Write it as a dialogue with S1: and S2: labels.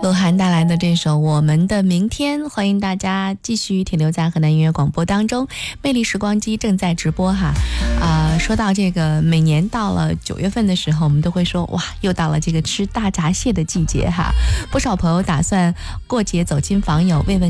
S1: 鹿晗带来的这首《我们的明天》，欢迎大家继续停留在河南音乐广播当中，魅力时光机正在直播哈。说到这个，每年到了9月份的时候，我们都会说哇，又到了这个吃大闸蟹的季节哈。不少朋友打算过节走亲访友，慰问